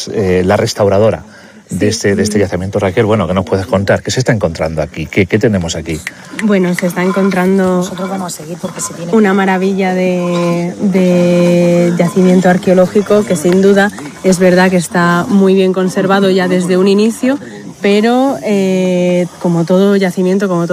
eres la restauradora de este yacimiento, Raquel. Bueno, ¿qué nos puedes contar? ¿Qué se está encontrando aquí? ¿Qué tenemos aquí? Bueno, se está encontrando Nosotros vamos a seguir porque se tiene una maravilla de yacimiento arqueológico que sin duda es verdad que está muy bien conservado ya desde un inicio, pero como todo yacimiento, como todo